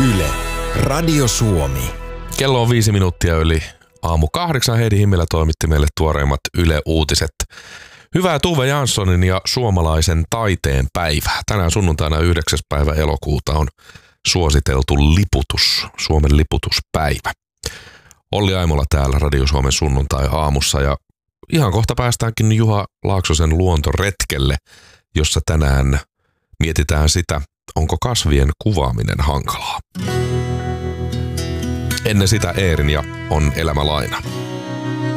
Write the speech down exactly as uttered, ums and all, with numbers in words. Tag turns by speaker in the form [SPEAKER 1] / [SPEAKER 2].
[SPEAKER 1] Yle, Radio Suomi.
[SPEAKER 2] Kello on viisi minuuttia yli aamu kahdeksan. Heidi Himmelä toimitti meille tuoreimmat Yle-uutiset. Hyvää Tuve Janssonin ja suomalaisen taiteen päivää. Tänään sunnuntaina yhdeksäs päivä elokuuta on suositeltu liputus, Suomen liputuspäivä. Olli Aimola täällä Radio Suomen sunnuntai-aamussa ja ihan kohta päästäänkin Juha Laaksosen luontoretkelle, jossa tänään mietitään sitä, onko kasvien kuvaaminen hankalaa. Ennen sitä Eerin ja On elämä laina.